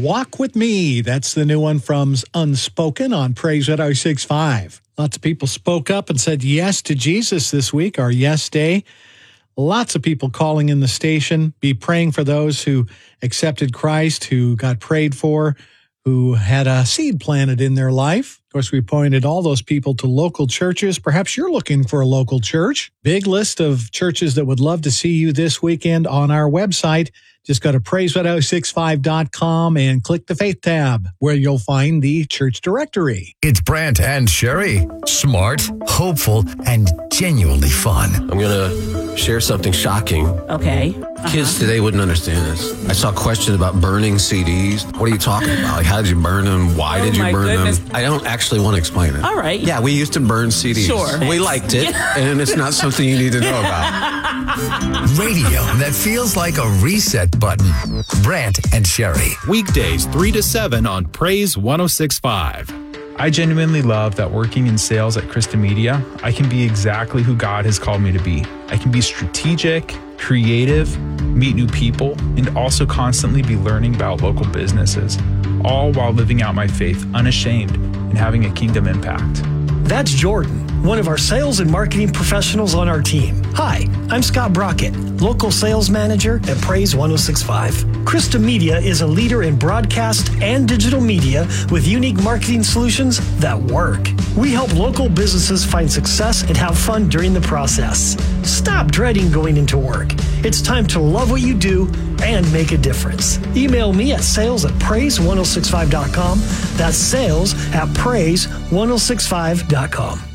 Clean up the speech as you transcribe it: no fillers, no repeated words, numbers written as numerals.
Walk With Me. That's the new one from Unspoken on Praise 106.5. Lots of people spoke up and said yes to Jesus this week, our Yes Day. Lots of people calling in the station. Be praying for those who accepted Christ, who got prayed for, who had a seed planted in their life. Of course, we pointed all those people to local churches. Perhaps you're looking for a local church. Big list of churches that would love to see you this weekend on our website. Just go to praise1065.com and click the Faith tab, where you'll find the church directory. It's Brant and Sherry. Smart, hopeful, and genuinely fun. I'm going to share something shocking. Okay. Kids today wouldn't understand this. I saw a question about burning CDs. What are you talking about? Like, how did you burn them? Why did you burn them? I don't actually want to explain it. All right. Yeah, we used to burn CDs. Sure. We liked it, and it's not something you need to know about. Radio that feels like a reset button. Brant and Sherry. Weekdays 3 to 7 on Praise 106.5. I genuinely love that working in sales at Krista Media, I can be exactly who God has called me to be. I can be strategic, creative, meet new people, and also constantly be learning about local businesses, all while living out my faith unashamed and having a kingdom impact. That's Jordan, one of our sales and marketing professionals on our team. Hi, I'm Scott Brockett, local sales manager at Praise 106.5. Krista Media is a leader in broadcast and digital media with unique marketing solutions that work. We help local businesses find success and have fun during the process. Stop dreading going into work. It's time to love what you do and make a difference. Email me at sales@praise1065.com. That's sales@praise1065.com.